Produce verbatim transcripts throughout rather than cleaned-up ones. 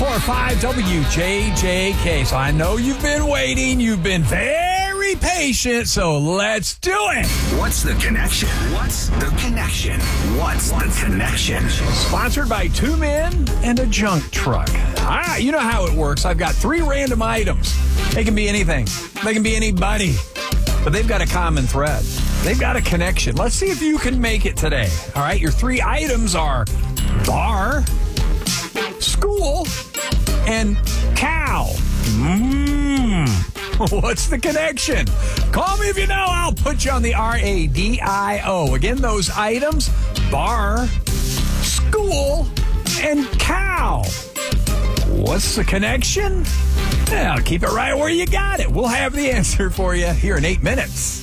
four five W J J K. So I know you've been waiting. You've been very patient. So let's do it. What's the connection? What's the connection? What's the connection? Sponsored by Two Men and a Junk Truck. Ah, you know how it works. I've got three random items. They can be anything. They can be anybody. But they've got a common thread. They've got a connection. Let's see if you can make it today. All right, your three items are bar, school, and cow. Mmm. What's the connection? Call me if you know. I'll put you on the R A D I O. Again, those items, bar, school, and cow. What's the connection? Yeah, keep it right where you got it. We'll have the answer for you here in eight minutes.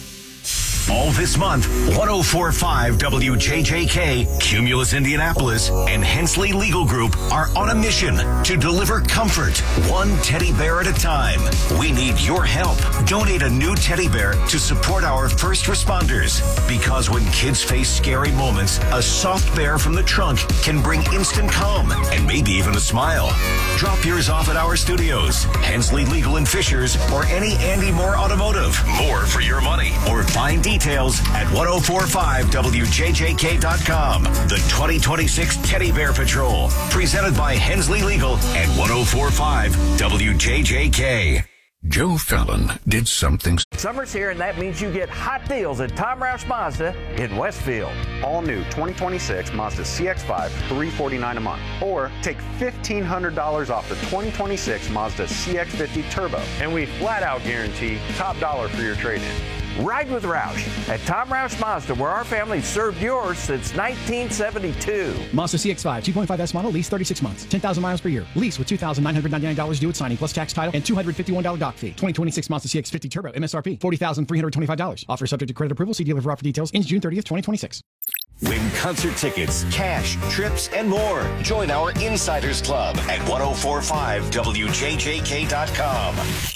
All this month, one oh four point five W J J K, Cumulus Indianapolis, and Hensley Legal Group are on a mission to deliver comfort, one teddy bear at a time. We need your help. Donate a new teddy bear to support our first responders. Because when kids face scary moments, a soft bear from the trunk can bring instant calm and maybe even a smile. Drop yours off at our studios, Hensley Legal and Fishers, or any Andy Moore Automotive. More for your money. Or find details at ten forty-five W J J K dot com. The twenty twenty-six Teddy Bear Patrol, presented by Hensley Legal and ten forty-five W J J K. Joe Fallon did something. Summer's here, and that means you get hot deals at Tom Roush Mazda in Westfield. All new twenty twenty-six Mazda C X five, three hundred forty-nine dollars a month. Or take fifteen hundred dollars off the twenty twenty-six Mazda C X fifty Turbo. And we flat out guarantee top dollar for your trade-in. Ride with Roush at Tom Roush Mazda, where our family served yours since nineteen seventy-two. Mazda C X five, two point five S model, lease thirty-six months, ten thousand miles per year. Lease with two thousand nine hundred ninety-nine dollars due at signing, plus tax, title, and two hundred fifty-one dollars doc fee. twenty twenty-six Mazda C X fifty Turbo, M S R P, forty thousand three hundred twenty-five dollars. Offer subject to credit approval. See dealer for offer details. Ends June thirtieth, twenty twenty-six. Win concert tickets, cash, trips, and more. Join our Insiders Club at ten forty-five W J J K dot com.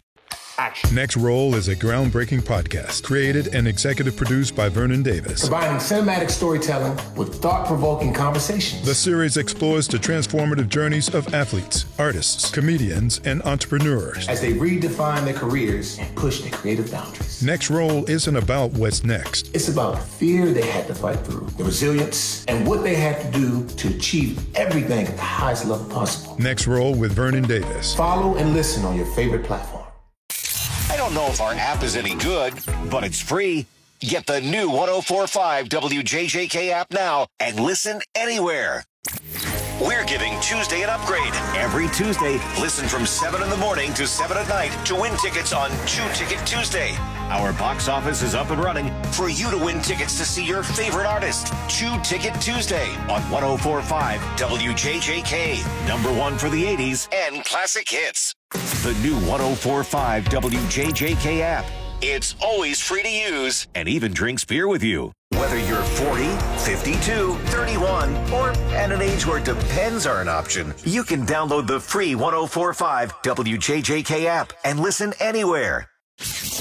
Action. Next Roll is a groundbreaking podcast created and executive produced by Vernon Davis. Combining cinematic storytelling with thought-provoking conversations. The series explores the transformative journeys of athletes, artists, comedians, and entrepreneurs as they redefine their careers and push their creative boundaries. Next Roll isn't about what's next. It's about the fear they had to fight through, the resilience, and what they had to do to achieve everything at the highest level possible. Next Roll with Vernon Davis. Follow and listen on your favorite platform. I don't know if our app is any good, but it's free. Get the new ten forty-five W J J K app now and listen anywhere. We're giving Tuesday an upgrade. Every Tuesday, listen from seven in the morning to seven at night to win tickets on Two Ticket Tuesday. Our box office is up and running for you to win tickets to see your favorite artist. Two Ticket Tuesday on ten forty-five W J J K. Number one for the eighties and classic hits. The new ten forty-five W J J K app. It's always free to use and even drinks beer with you. Whether you're forty, fifty-two, thirty-one, or at an age where depends are an option, you can download the free ten forty-five W J J K app and listen anywhere.